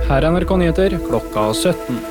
Her er NRK Nyheter klokka 17.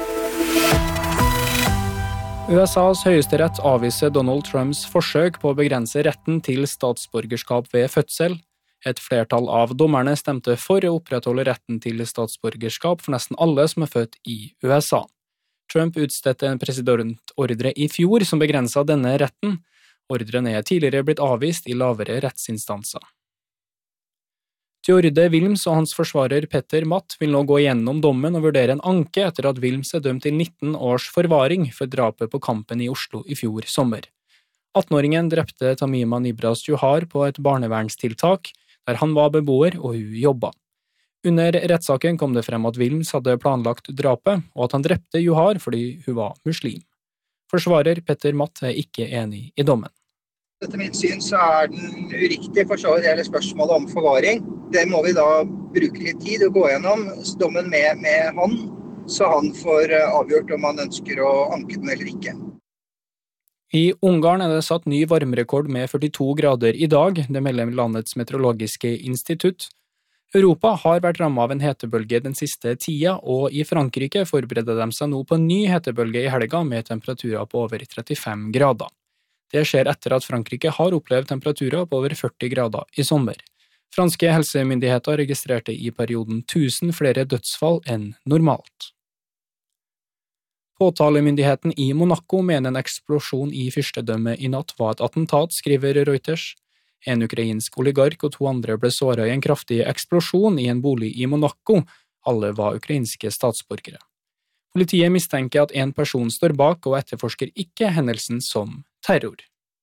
USAs høyesterett avviser Donald Trumps forsøk på å begrense retten til statsborgerskap ved fødsel. Et flertall av dommerne stemte for å opprettholde retten til statsborgerskap for nesten alle som er født i USA. Trump utstedte en presidentordre i fjor som begrenset denne retten. Ordren er tidligere blitt avvist i lavere rettsinstanser. Tjorde Wilms og hans forsvarer Petter Matt vil nå gå gjennom dommen og vurdere en anke etter at Wilms er dømt til 19 års forvaring for drapet på Kampen i Oslo i fjor sommer. 18-åringen drepte Tamima Nibras Johar på et barnevernstiltak, der han var beboer og hun jobbet. Under rettssaken kom det frem at Wilms hadde planlagt drapet, og at han drepte Johar fordi hun var muslim. Forsvarer Petter Matt er ikke enig i dommen. Etter mitt syn så er den uriktig for så vidt hele spørsmålet om forvaring. Det må vi da bruke litt tid å gå gjennom dommen med han, så han får avgjort om han ønsker å anke den eller ikke. I Ungarn er det satt ny varmerekord med 42 grader i dag, det melder landets meteorologiske institutt. Europa har vært rammet av en hetebølge den siste tida, og i Frankrike forbereder de seg nå på en ny hetebølge i helga med temperaturer på over 35 grader. Det skjer etter at Frankrike har opplevd temperaturer på over 40 grader i sommer. Franske helsemyndigheter registrerte i perioden 1000 flere dødsfall enn normalt. Påtalemyndigheten i Monaco mener en eksplosjon i fyrstedømmet i natt var et attentat, skriver Reuters. En ukrainsk oligark og 2 andre ble såret i en kraftig eksplosjon i en bolig i Monaco. Alle var ukrainske statsborgere. Politiet mistenker at en person står bak og etterforsker ikke hendelsen som terror.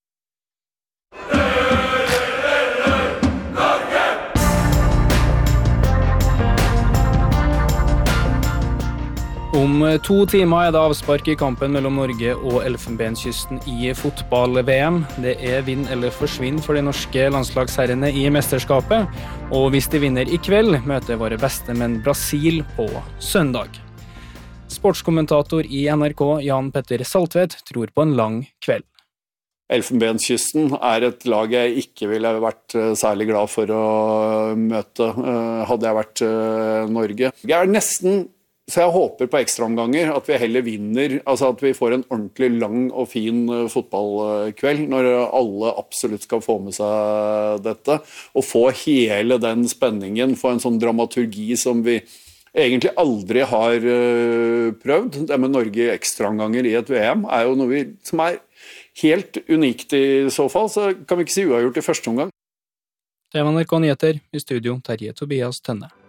Om 2 timer er det avspark i kampen mellom Norge og Elfenbenskysten i fotball-VM. Det er vinn eller forsvinn for de norske landslagsherrene i mesterskapet, og hvis de vinner i kveld, møter våre beste menn Brasil på søndag. Sportskommentator i NRK, Jan Petter Saltvedt, tror på en lang kveld. Elfenbenskysten er et lag jeg ikke ville vært særlig glad for å møte, hadde jeg vært Norge. Jeg er nesten, så jeg håper på ekstraomganger, at vi heller vinner, altså at vi får en ordentlig lang og fin fotballkveld, når alle absolutt skal få med seg dette, og få hele den spenningen, få en sånn dramaturgi som vi egentlig aldri har prøvd. Det med Norge i ekstraomganger i et VM er jo noe som er helt unikt i så fall, så kan vi ikke si uavgjort i første omgang. Det var NRK Nyheter, i studio Terje Tobias Tønne.